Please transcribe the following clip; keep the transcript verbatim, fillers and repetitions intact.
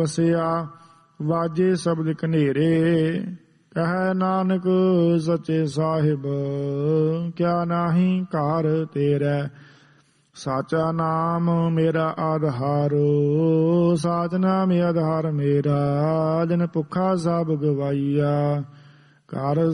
ਵਸਿਆ ਵਾਜੇ ਸ਼ਬਦ ਕਨੇਰੇ ਕਹੈ ਨਾਨਕ ਸੱਚੇ ਸਾਹਿਬ ਕਿਆ ਨਾਹੀ ਘਰ ਤੇਰੇ ਸਾਚਾ ਨਾਮ ਮੇਰਾ ਆਧਾਰੋ ਸਾਚ ਨਾਮ ਆਧਾਰ ਮੇਰਾ ਜਨ ਭੁੱਖਾ ਸਭ ਗਵਾਈਆ ਘਰ